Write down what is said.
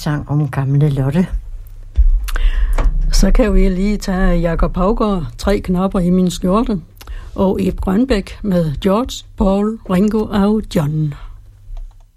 sang om gamle Lotte. Så kan vi lige tage Jakob Haugaard, 3 knapper i min skjorte, og Ib Grønbæk med George, Paul, Ringo og John.